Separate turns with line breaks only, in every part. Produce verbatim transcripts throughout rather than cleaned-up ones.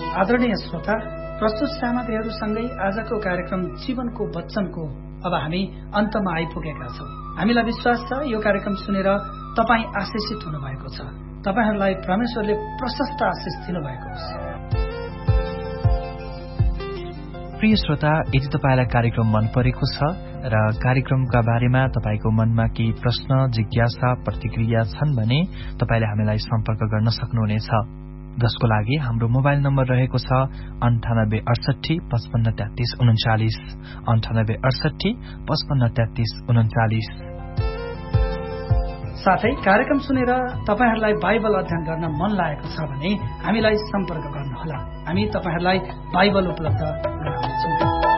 आदरणीय श्रोता, प्रस्तुत सामग्रीहरूसँगै आजको कार्यक्रम जीवनको वचनको अब हामी अन्तमा आइपुगेका छौं। हामीलाई विश्वास छ यो कार्यक्रम सुनेर तपाई आशिषित हुनुभएको छ। तपाईहरुलाई परमेश्वरले प्रशस्त आशिष दिनुभएको होस्।
प्रिय श्रोता, यदि तपाईलाई कार्यक्रम मन परेको छ र कार्यक्रमका बारेमा तपाईको मनमा केही प्रश्न, जिज्ञासा, प्रतिक्रिया छन् भने तपाईले हामीलाई सम्पर्क गर्न सक्नुहुनेछ, जसको लागि हाम्रो मोबाइल नम्बर रहेको छ अन्ठानब्बे अडसठी पचपन्न तेत्तीस उन्चालिस अन्ठानब्बे अडसठी पचपन्न तेत्तीस उन्चालिस।
साथै कार्यक्रम सुनेर तपाईहरुलाई बाइबल अध्ययन गर्न मन लागेको छ भने हामीलाई सम्पर्क गर्नुहोला। हामी तपाईहरुलाई बाइबल उपलब्ध गराउनेछौँ।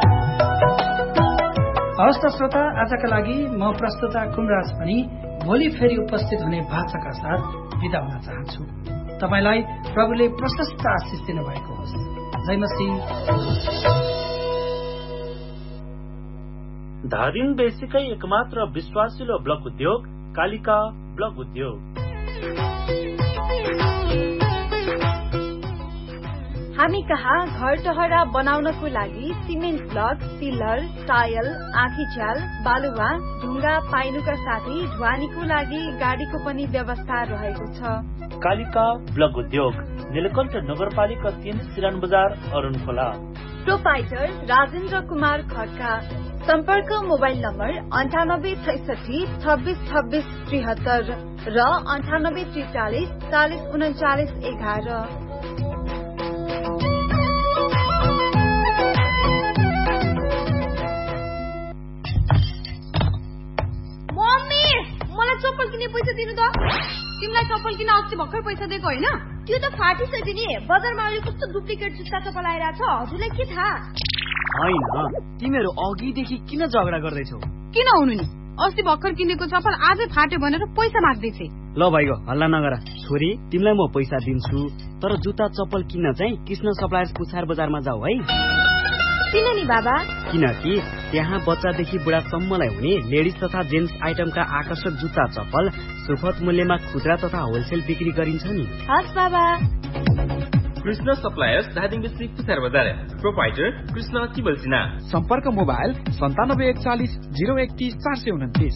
हवस् त श्रोता, आजका लागि म प्रस्तुता कुमराज पनि भोलि फेरि उपस्थित हुने भाषाका साथ बिदा हुन चाहन्छु। तपाईलाई प्रभुले प्रशस्त आशिष दिनुभएको होस्। जय मसीह।
धादिङ बेसीकै एकमात्र विश्वासिलो ब्लक उद्योग कालिका ब्लक उद्योग।
हामी कहाँ घर टहरा बनाउनको लागि सिमेन्ट ब्लक, पिलर, टायल, आँखी झ्याल, बालुवा, ढुङ्गा पाइनुका साथै ढुवानीको लागि गाडीको पनि व्यवस्था रहेको छ।
कालिका ब्लक उद्योग, नीलकण्ठ नगरपालिका तीन, सिरान बजार, अरुण खोला।
प्रोपाइटर राजेन्द्र कुमार खड्का। सम्पर्क मोबाइल नम्बर अन्ठानब्बे छैसठी छब्बीस छब्बीस त्रिहत्तर र अन्ठानब्बे त्रिचालिस चालिस उन्चालिस एघार।
मम्मी, मलाई चप्पल किन्ने पैसा दिनु त। तिमीलाई चप्पल किन अस्ति भर्खर पैसा दिएको होइन?
त्यो त फाटिसक्यो नि। बजारमा अहिले कस्तो डुप्लिकेट जुत्ता चप्पल आइरहेछ, हजुरलाई के थाहा?
होइन, तिमीहरू अघिदेखि किन झगडा गर्दैछौ?
किन हुनु नि, अस्ति भर्खर किनेको चप्पल आजै फाट्यो भनेर पैसा माग्दैछे।
ल भाइको हल्ला नगर। छोरी, तिमीलाई म पैसा दिन्छु, तर जुत्ता चप्पल किन्न चाहिँ कृष्ण सप्लायर्स पुछार बजारमा जाऊ है।
किन नि बाबा?
किनकि त्यहाँ बच्चादेखि बुढासम्मलाई हुने लेडिज तथा जेन्ट्स आइटमका आकर्षक जुत्ता चप्पल सुपथ मूल्यमा खुद्रा तथा होलसेल बिक्री गरिन्छ नि।
हस् बाबा।
कृष्ण सप्लायर्स धादिङ बेसी पुछार बजार। प्रोपाइटर कृष्ण किबल सिन्हा।
सम्पर्क मोबाइल सन्तानब्बे एकचालिस जिरो एकतिस चार सय उन्तिस।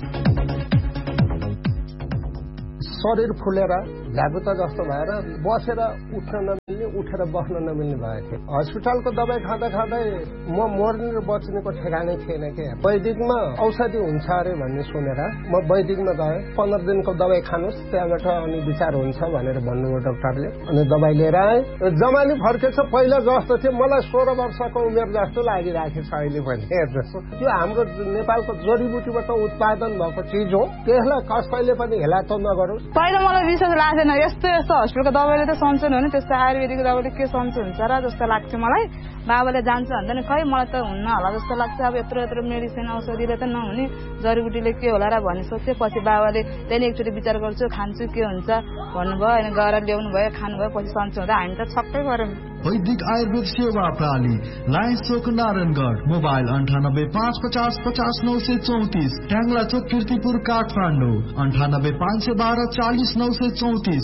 शरीर फुलेर झ्यागुता जस्तो भएर बसेर उठ्न नमिल्ने, उठेर बस्न नमिल्ने भएको थियो। हस्पिटलको दबाई खाँदा खाँदै म मर्ने र बच्नेको ठेगानै थिएन के। वैदिकमा औषधि हुन्छ अरे भन्ने सुनेर म वैदिकमा गएँ। पन्ध्र दिनको दबाई खानुहोस्, त्यहाँबाट अनि विचार हुन्छ भनेर भन्नुभयो डाक्टरले। अनि दबाई लिएर आएँ। जमानी फर्केछ, पहिला जस्तो थियो। मलाई सोह्र वर्षको उमेर जस्तो लागिरहेको छ अहिले पनि। हेर्नुहोस्, त्यो हाम्रो नेपालको जडीबुटीबाट उत्पादन भएको चिज हो, त्यसलाई कसैले पनि हेला त नगरोस्।
पहिला मलाई विश्वास लाग्थेन, यस्तो यस्तो हस्पिटलको दबाईले त सन्चो हुने, त्यस्तो आयुर्वेदिक दबाईले के सन्चो हुन्छ र जस्तो लाग्थ्यो मलाई। बाबाले जान्छ भन्दैन, खै मलाई त हुन्न होला जस्तो लाग्छ। अब यत्रो यत्रो मेडिसिन औषधिले त नहुने, जडीबुटीले के होला र भन्ने सोध्थ्यो। पछि बाबाले त्यहाँदेखि एकचोटि विचार गर्छु, खान्छु, के हुन्छ भन्नुभयो। अनि गएर ल्याउनु भयो, खानुभयो। पछि सन्चो हुँदा हामी त छक्कै गऱ्यौँ।
वैदिक आयुर्वेद सेवा प्रणाली, लायन्स चोक नारायणगढ। मोबाइल अन्ठानब्बे पाँच पचास पचास नौ सय चौतिस। ट्याङ्ला चोक किर्तिपुर काठमाडौँ अन्ठानब्बे पाँच सय बाह्र चालिस नौ सय चौतिस।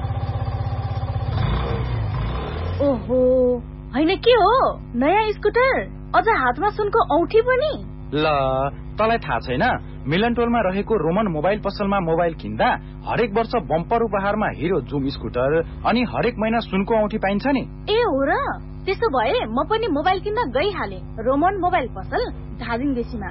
ओहो, होइन के हो नयाँ स्कुटर, अझ हातमा सुनको औठी पनि?
ल, तँलाई थाहा छैन? मिलनटोलमा रहेको रोमन मोबाइल पसलमा मोबाइल किन्दा हरेक वर्ष बम्पर उपहारमा हिरो जुम स्कुटर अनि हरेक महिना सुनको औठी पाइन्छ नि।
ए हो र? त्यसो भए म पनि मोबाइल किन्न गइहालेँ। रोमन मोबाइल पसल धादिङ बेसीमा।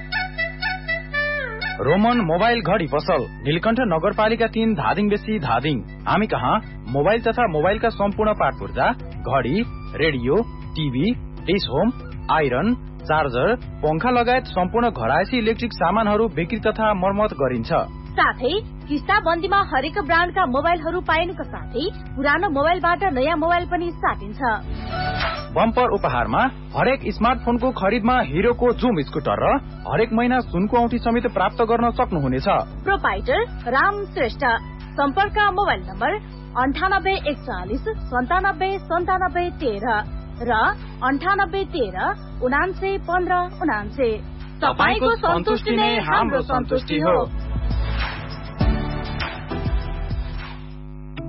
रोमन मोबाइल घडी पसल, नीलकण्ठ नगरपालिका तीन, धादिङ बेसी, धादिङ। हामी कहाँ मोबाइल तथा मोबाइलका सम्पूर्ण पार्ट पुर्जा, घडी, radio, TV, dish home, iron, charger, पंखा लगायत सम्पूर्ण घरायसी इलेक्ट्रिक सामानहरू बिक्री तथा मर्मत गरिन्छ।
साथै किस्ता बन्दीमा हरेक ब्रान्डका मोबाइलहरू पाइनुका साथै पुरानो मोबाइलबाट नयाँ मोबाइल पनि साटिन्छ।
बम्पर उपहारमा हरेक स्मार्टफोनको खरिदमा हिरोको जुम स्कुटर र हरेक महिना सुनको औठी समेत प्राप्त गर्न सक्नुहुनेछ।
प्रोपाइटर राम श्रेष्ठ। सम्पर्क मोबाइल नम्बर अन्ठानब्बे एकचालिस सन्तानब्बे सन्तानब्बे तेह्र र अन्ठानब्बे तेह्र उनान्से पन्ध्र उनान्से।
तपाईको सन्तुष्टि नै हाम्रो सन्तुष्टि हो।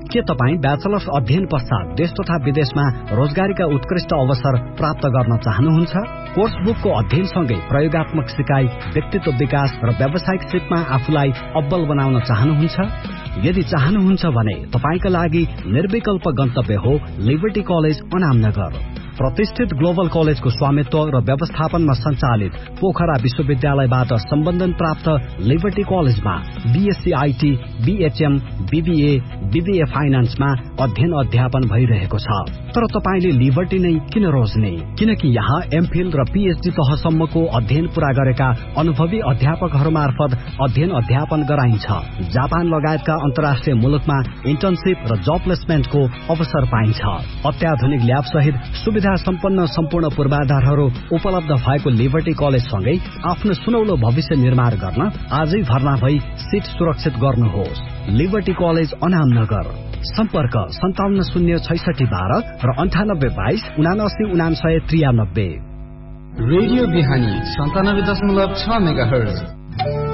के तपाईँ ब्याचलर्स अध्ययन पश्चात देश तथा विदेशमा रोजगारीका उत्कृष्ट अवसर प्राप्त गर्न चाहनुहुन्छ? कोर्स बुकको अध्ययनसँगै प्रयोगात्मक सिकाइ, व्यक्तित्व विकास र व्यावसायिक सिपमा आफूलाई अब्बल बनाउन चाहनुहुन्छ? यदि चाहनुहुन्छ भने तपाईका लागि निर्विकल्प गन्तव्य हो लिबर्टी कलेज अनामनगर। प्रतिष्ठित ग्लोबल कलेजको स्वामित्व र व्यवस्थापनमा सञ्चालित पोखरा विश्वविद्यालयबाट सम्बन्धन प्राप्त लिबर्टी कलेजमा BSc IT, BHM, BBA, BBA फाइनान्समा अध्ययन अध्यापन भइरहेको छ। तर तपाईले लिबर्टी नै किन रोज्ने? किनकि यहाँ एमफिल र पीएचडी तहसम्मको अध्ययन पूरा गरेका अनुभवी अध्यापकहरू मार्फत अध्ययन अध्यापन गराइन्छ। जापान लगायतका अन्तर्राष्ट्रिय मुलुकमा इन्टर्नशिप र जब प्लेसमेन्टको अवसर पाइन्छ। अत्याधुनिक ल्याब सहित सुविधा सम्पन्न सम्पूर्ण पूर्वाधारहरू उपलब्ध भएको लिबर्टी कलेजसँगै आफ्नो सुनौलो भविष्य निर्माण गर्न आजै भर्ना भई सिट सुरक्षित गर्नुहोस्। Liberty college Anamnagar. सम्पर्क सन्ताउन्न शून्य छैसठी बाह्र र अन्ठानब्बे बाइस उनासी उनासय त्रियानब्बे।
रेडियो बिहानी सन्तानब्बे दशमलव छ मेगा हर्ज।